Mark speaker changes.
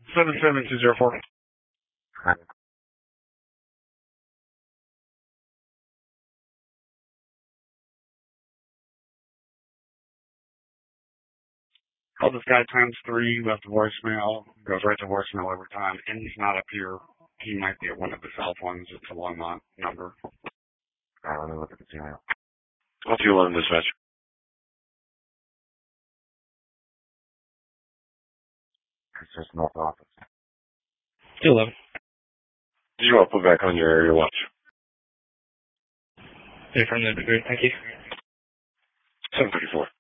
Speaker 1: 77204. Call this guy times 3, left a voicemail, goes right to voicemail every time, and he's not up here. He might be at one of the cell phones. It's a one number. Let me look at the email. What's your 11 dispatch? It's just North Office.
Speaker 2: 211.
Speaker 1: You want to put back on your area watch?
Speaker 2: Affirmative degree, thank you.
Speaker 1: 734.